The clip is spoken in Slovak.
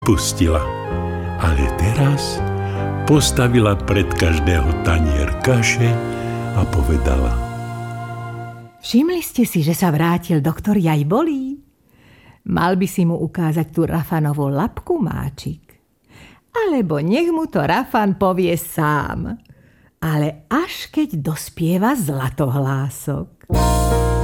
Pustila. Ale teraz postavila pred každého tanier kaše a povedala: Všimli ste si, že sa vrátil doktor Jajbolí? Mal by si mu ukázať tú Rafanovú labku, Máčik. Alebo nech mu to Rafan povie sám. Ale až keď dospieva Zlatohlások.